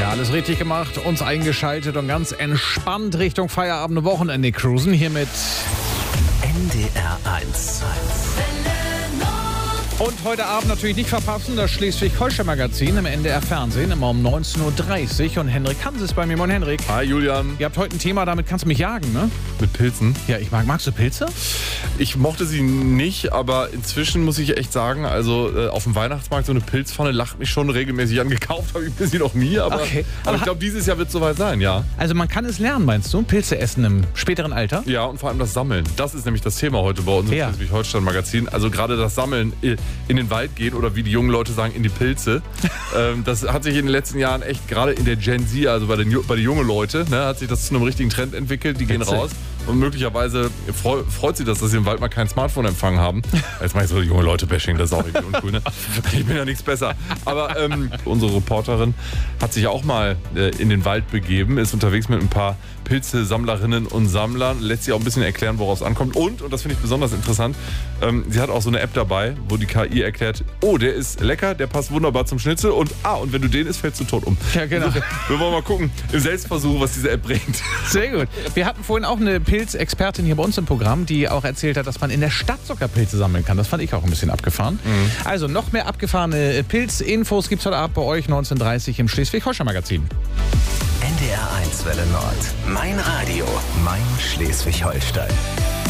Ja, alles richtig gemacht, uns eingeschaltet und ganz entspannt Richtung Feierabend und Wochenende cruisen. Hier mit NDR 1. Und heute Abend natürlich nicht verpassen, das Schleswig-Holstein-Magazin im NDR-Fernsehen, immer um 19.30 Uhr. Und Henrik Hans ist bei mir. Moin Henrik. Hi Julian. Ihr habt heute ein Thema, damit kannst du mich jagen, ne? Mit Pilzen? Ja, magst du Pilze? Ich mochte sie nicht, aber inzwischen muss ich echt sagen, also auf dem Weihnachtsmarkt so eine Pilzpfanne lacht mich schon regelmäßig an. Gekauft habe ich mir sie noch nie, aber ich glaube, dieses Jahr wird es soweit sein, ja. Also man kann es lernen, meinst du? Pilze essen im späteren Alter? Ja, und vor allem das Sammeln. Das ist nämlich das Thema heute bei uns im Schleswig-Holstein-Magazin. Also gerade das Sammeln, in den Wald gehen oder wie die jungen Leute sagen, in die Pilze. Das hat sich in den letzten Jahren echt, gerade in der Gen Z, also bei den jungen Leute, ne, hat sich das zu einem richtigen Trend entwickelt. Die gehen raus. Und möglicherweise freut sie das, dass sie im Wald mal keinen Smartphone-Empfang haben. Jetzt mache ich so junge Leute-Bashing, das ist auch irgendwie uncool, ne? Ich bin ja nichts besser. Aber unsere Reporterin hat sich auch mal in den Wald begeben, ist unterwegs mit ein paar Pilze-Sammlerinnen und Sammlern, lässt sie auch ein bisschen erklären, woraus es ankommt. Und das finde ich besonders interessant, sie hat auch so eine App dabei, wo die KI erklärt, oh, der ist lecker, der passt wunderbar zum Schnitzel und wenn du den isst, fällst du tot um. Ja, genau. Wir wollen mal gucken, im Selbstversuch, was diese App bringt. Sehr gut. Wir hatten vorhin auch eine Pilzexpertin hier bei uns im Programm, die auch erzählt hat, dass man in der Stadt sogar Pilze sammeln kann. Das fand ich auch ein bisschen abgefahren. Also noch mehr abgefahrene Pilzinfos gibt es heute Abend bei euch 19.30 Uhr im Schleswig-Holstein-Magazin. NDR 1 Welle Nord. Mein Radio. Mein Schleswig-Holstein.